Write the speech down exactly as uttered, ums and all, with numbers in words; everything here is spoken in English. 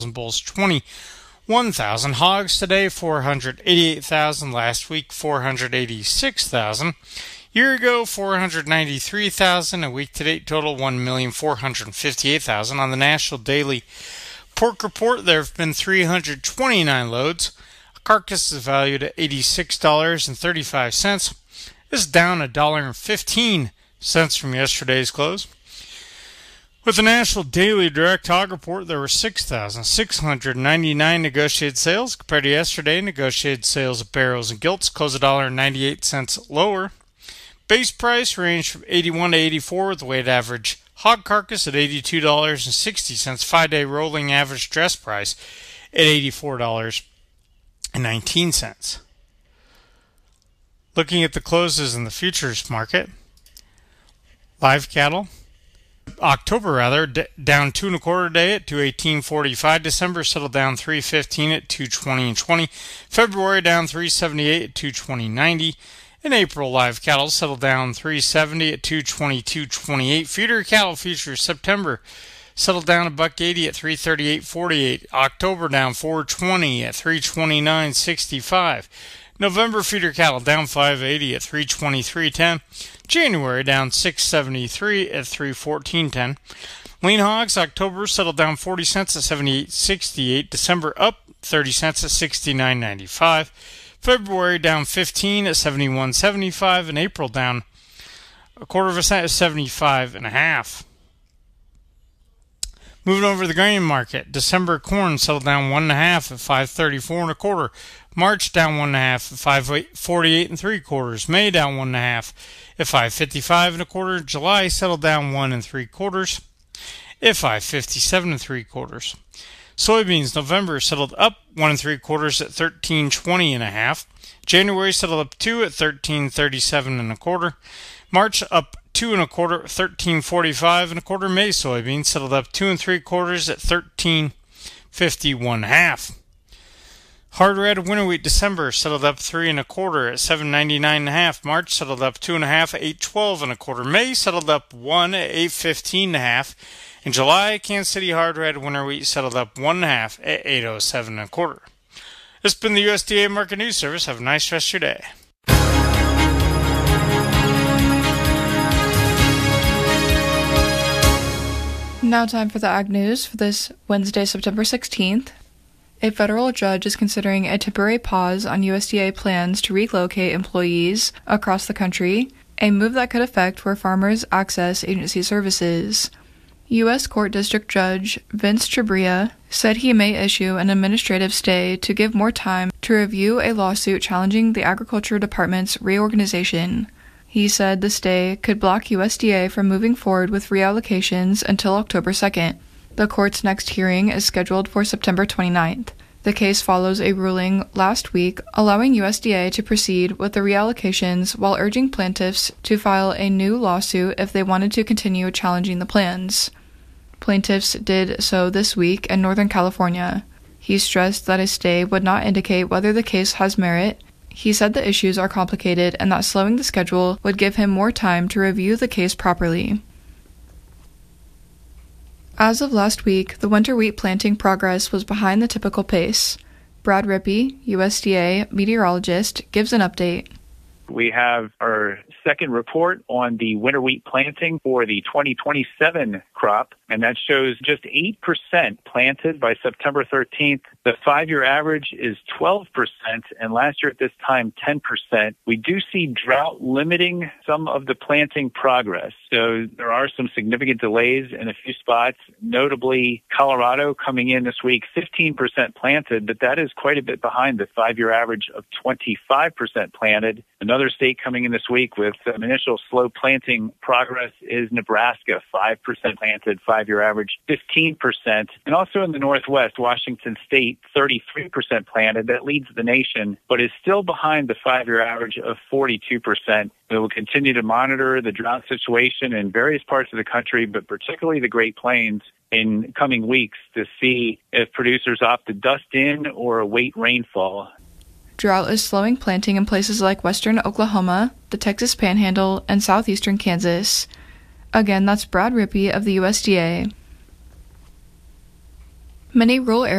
bulls twenty-one thousand. Hogs today four hundred eighty-eight thousand. Last week four hundred eighty-six thousand. Year ago four hundred ninety-three thousand. A week to date total one million four hundred fifty-eight thousand. On the National Daily Pork Report, there have been three hundred twenty-nine loads. A carcass is valued at eighty-six dollars and thirty-five cents. This is down one dollar and fifteen cents from yesterday's close. With the National Daily Direct Hog Report, there were six thousand six hundred ninety-nine negotiated sales. Compared to yesterday, negotiated sales of barrels and gilts closed one dollar and ninety-eight cents lower. Base price ranged from eighty-one to eighty-four, with the weighted average hog carcass at eighty-two dollars and sixty cents. Five-day rolling average dress price at eighty-four dollars and nineteen cents. Looking at the closes in the futures market, live cattle, October rather, d- down two and a quarter day at two eighteen forty-five. December settled down three fifteen at two twenty and twenty. February down three seventy-eight at two twenty ninety. In April, live cattle settled down three seventy at two twenty-two twenty-eight. Feeder cattle futures September settled down a buck eighty at three thirty-eight forty-eight. October down four twenty at three twenty-nine sixty-five. November feeder cattle down five eighty at three twenty-three ten. January down six seventy-three at three fourteen ten. Lean hogs October settled down forty cents at seventy-eight sixty-eight. December up thirty cents at sixty-nine ninety-five. February down fifteen at seventy-one seventy-five, and April down a quarter of a cent at seventy-five and a half. Moving over to the grain market, December corn settled down one and a half at five thirty-four and a quarter. March down one and a half at five forty-eight and three quarters. May down one and a half at five fifty-five and a quarter. July settled down one and three quarters at five fifty-seven and three quarters. Soybeans November settled up one and three quarters at thirteen twenty and a half. January settled up two at thirteen thirty-seven and a quarter. March up two and a quarter at thirteen forty-five and a quarter. May soybeans settled up two and three quarters at thirteen fifty-one and a half. Hard red winter wheat December settled up three and a quarter at seven ninety-nine and a half. March settled up two and a half at eight twelve and a quarter. May settled up one at eight fifteen and a half. In July, Kansas City hard red winter wheat settled up one and a half at eight oh seven and a quarter. This has been the U S D A Market News Service. Have a nice rest of your day. Now time for the Ag News for this Wednesday, September sixteenth. A federal judge is considering a temporary pause on U S D A plans to relocate employees across the country, a move that could affect where farmers access agency services. U S Court District Judge Vince Chhabria said he may issue an administrative stay to give more time to review a lawsuit challenging the Agriculture Department's reorganization. He said the stay could block U S D A from moving forward with reallocations until October second. The court's next hearing is scheduled for September twenty-ninth. The case follows a ruling last week allowing U S D A to proceed with the reallocations while urging plaintiffs to file a new lawsuit if they wanted to continue challenging the plans. Plaintiffs did so this week in Northern California. He stressed that a stay would not indicate whether the case has merit. He said the issues are complicated and that slowing the schedule would give him more time to review the case properly. As of last week, the winter wheat planting progress was behind the typical pace. Brad Rippey, U S D A meteorologist, gives an update. We have our second report on the winter wheat planting for the twenty twenty-seven crop, and that shows just eight percent planted by September thirteenth. The five-year average is twelve percent, and last year at this time, ten percent. We do see drought limiting some of the planting progress. So there are some significant delays in a few spots, notably Colorado coming in this week, fifteen percent planted, but that is quite a bit behind the five-year average of twenty-five percent planted. Another state coming in this week with some initial slow planting progress is Nebraska, five percent planted, five-year average fifteen percent. And also in the Northwest, Washington State, thirty-three percent planted. That leads the nation, but is still behind the five-year average of forty-two percent. We will continue to monitor the drought situation in various parts of the country, but particularly the Great Plains in coming weeks to see if producers opt to dust in or await rainfall. Drought is slowing planting in places like western Oklahoma, the Texas Panhandle, and southeastern Kansas. Again, that's Brad Rippey of the U S D A. Many rural areas